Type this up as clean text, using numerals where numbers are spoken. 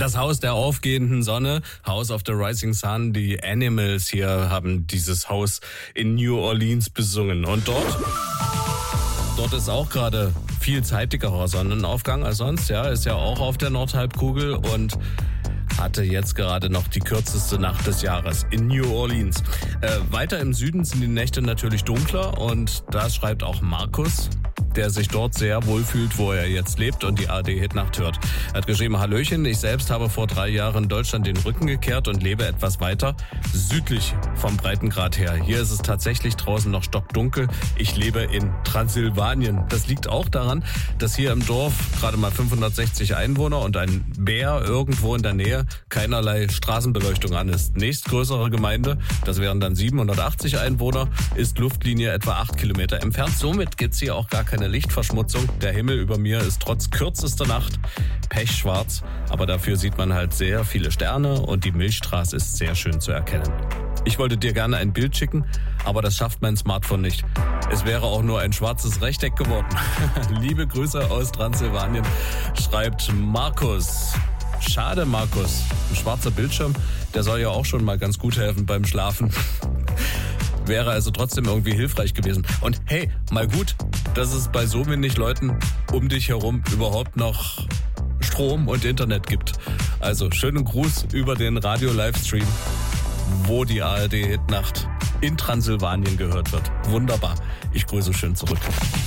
Das Haus der aufgehenden Sonne, House of the Rising Sun, die Animals hier haben dieses Haus in New Orleans besungen. Und dort ist auch gerade viel zeitigerer Sonnenaufgang als sonst, ja, ist ja auch auf der Nordhalbkugel und hatte jetzt gerade noch die kürzeste Nacht des Jahres in New Orleans. Weiter im Süden sind die Nächte natürlich dunkler und das schreibt auch Markus, der sich dort sehr wohlfühlt, wo er jetzt lebt und die ARD-Hitnacht hört. Er hat geschrieben, Hallöchen, ich selbst habe vor 3 Jahren Deutschland den Rücken gekehrt und lebe etwas weiter südlich vom Breitengrad her. Hier ist es tatsächlich draußen noch stockdunkel. Ich lebe in Transsilvanien. Das liegt auch daran, dass hier im Dorf gerade mal 560 Einwohner und ein Bär irgendwo in der Nähe keinerlei Straßenbeleuchtung an ist. Nächstgrößere Gemeinde, das wären dann 780 Einwohner, ist Luftlinie etwa 8 Kilometer entfernt. Somit gibt's hier auch gar keine Lichtverschmutzung. Der Himmel über mir ist trotz kürzester Nacht pechschwarz, aber dafür sieht man halt sehr viele Sterne und die Milchstraße ist sehr schön zu erkennen. Ich wollte dir gerne ein Bild schicken, aber das schafft mein Smartphone nicht. Es wäre auch nur ein schwarzes Rechteck geworden. Liebe Grüße aus Transsilvanien, schreibt Markus. Schade, Markus. Ein schwarzer Bildschirm, der soll ja auch schon mal ganz gut helfen beim Schlafen. Wäre also trotzdem irgendwie hilfreich gewesen. Und hey, mal gut, dass es bei so wenig Leuten um dich herum überhaupt noch Strom und Internet gibt. Also schönen Gruß über den Radio-Livestream, wo die ARD-Hitnacht in Transsilvanien gehört wird. Wunderbar. Ich grüße schön zurück.